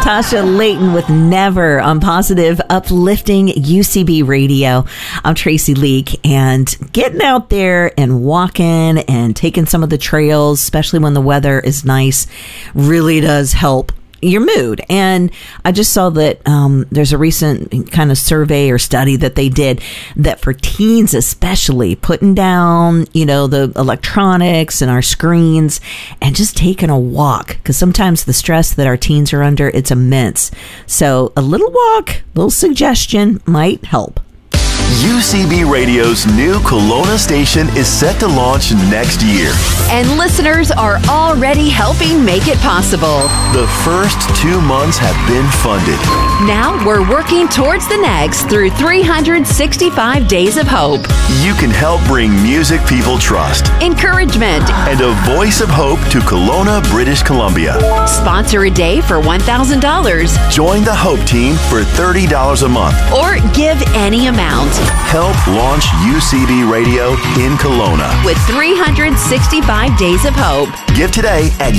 Natasha Layton with Never on Positive Uplifting UCB Radio. I'm Tracy Leak, and getting out there and walking and taking some of the trails, especially when the weather is nice, really does help your mood. And I just saw that there's a recent kind of survey or study that they did that for teens especially, putting down, the electronics and our screens and just taking a walk, because sometimes the stress that our teens are under, it's immense. So a little walk, little suggestion might help. UCB Radio's new Kelowna station is set to launch next year. And listeners are already helping make it possible. The first 2 months have been funded. Now we're working towards the next through 365 Days of Hope. You can help bring music people trust, encouragement, and a voice of hope to Kelowna, British Columbia. Sponsor a day for $1,000. Join the Hope team for $30 a month. Or give any amount. Help launch UCB Radio in Kelowna with 365 Days of Hope. Give today at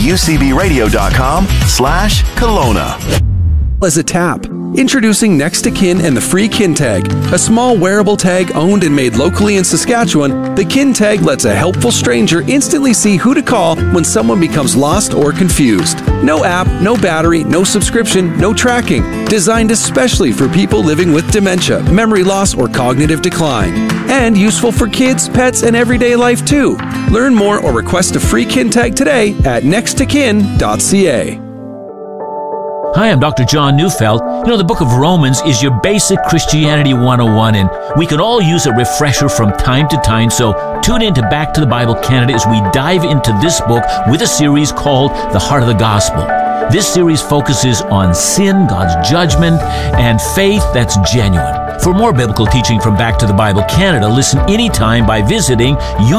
ucbradio.com/Kelowna. As a tap. Introducing Next to Kin and the free Kin Tag. A small wearable tag owned and made locally in Saskatchewan, the Kin Tag lets a helpful stranger instantly see who to call when someone becomes lost or confused. No app, no battery, no subscription, no tracking. Designed especially for people living with dementia, memory loss, or cognitive decline. And useful for kids, pets, and everyday life too. Learn more or request a free Kin Tag today at nexttokin.ca. Hi, I'm Dr. John Neufeld. The book of Romans is your basic Christianity 101, and we can all use a refresher from time to time, so tune in to Back to the Bible Canada as we dive into this book with a series called The Heart of the Gospel. This series focuses on sin, God's judgment, and faith that's genuine. For more biblical teaching from Back to the Bible Canada, listen anytime by visiting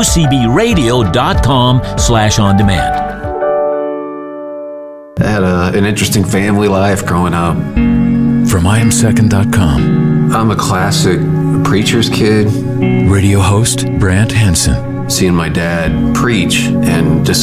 ucbradio.com/on-demand. I had an interesting family life growing up. From IamSecond.com. I'm a classic preacher's kid. Radio host Brant Hansen. Seeing my dad preach and just